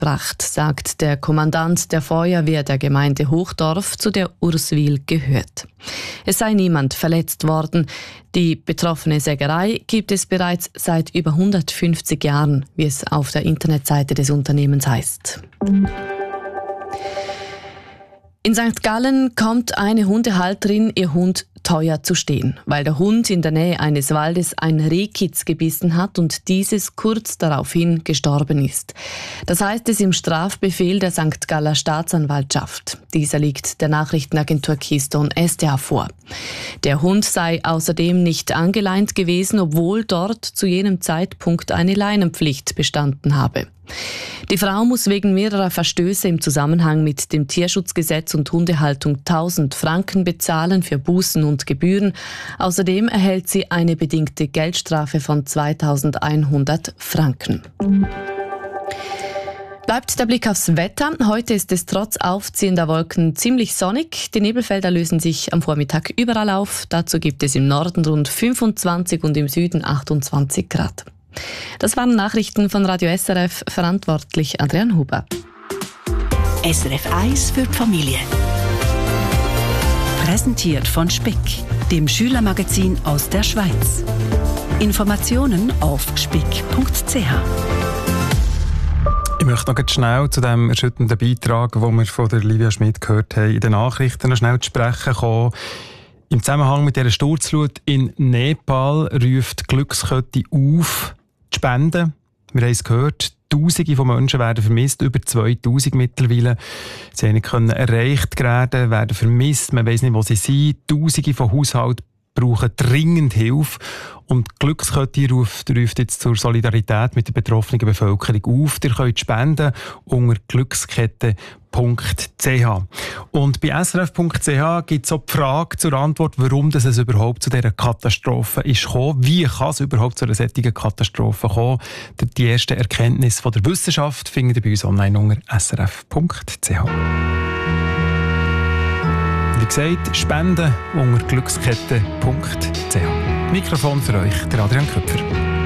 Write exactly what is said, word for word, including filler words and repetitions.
gebracht, sagt der Kommandant der Feuerwehr der Gemeinde Hochdorf, zu der Urswil gehört. Es sei niemand verletzt worden. Die betroffene Sägerei gibt es bereits seit über hundertfünfzig Jahren, wie es auf der Internetseite des Unternehmens heißt. In Sankt Gallen kommt eine Hundehalterin ihr Hund teuer zu stehen, weil der Hund in der Nähe eines Waldes ein Rehkitz gebissen hat und dieses kurz daraufhin gestorben ist. Das heißt es im Strafbefehl der Sankt Galler Staatsanwaltschaft. Dieser liegt der Nachrichtenagentur Keystone S D A vor. Der Hund sei außerdem nicht angeleint gewesen, obwohl dort zu jenem Zeitpunkt eine Leinenpflicht bestanden habe. Die Frau muss wegen mehrerer Verstöße im Zusammenhang mit dem Tierschutzgesetz und Hundehaltung tausend Franken bezahlen für Bußen und Gebühren. Außerdem erhält sie eine bedingte Geldstrafe von zweitausendeinhundert Franken. Bleibt der Blick aufs Wetter. Heute ist es trotz aufziehender Wolken ziemlich sonnig. Die Nebelfelder lösen sich am Vormittag überall auf. Dazu gibt es im Norden rund fünfundzwanzig und im Süden achtundzwanzig Grad. Das waren Nachrichten von Radio S R F, verantwortlich Adrian Huber. S R F eins für die Familie. Präsentiert von Speck, dem Schülermagazin aus der Schweiz. Informationen auf speck punkt c h. Ich möchte noch schnell zu dem erschütternden Beitrag, den wir von der Livia Schmidt gehört haben, in den Nachrichten noch schnell zu sprechen kommen. Im Zusammenhang mit dieser Sturzflut in Nepal ruft die Glückskette auf, zu spenden. Wir haben es gehört, Tausende von Menschen werden vermisst, über zweitausend mittlerweile. Sie können nicht erreicht werden, werden vermisst, man weiss nicht, wo sie sind. Tausende von Haushalten brauchen dringend Hilfe. Und die Glückskette ruft, ruft jetzt zur Solidarität mit der betroffenen Bevölkerung auf. Ihr könnt spenden unter glückskette punkt c h. Und bei s r f punkt c h gibt es auch die Frage zur Antwort, warum das es überhaupt zu dieser Katastrophe ist gekommen. Wie kann es überhaupt zu einer solchen Katastrophe kommen? Die ersten Erkenntnisse von der Wissenschaft findet ihr bei uns online unter s r f punkt c h. Wie gesagt, spenden unter glückskette punkt c h. Mikrofon für euch, der Adrian Köpfer.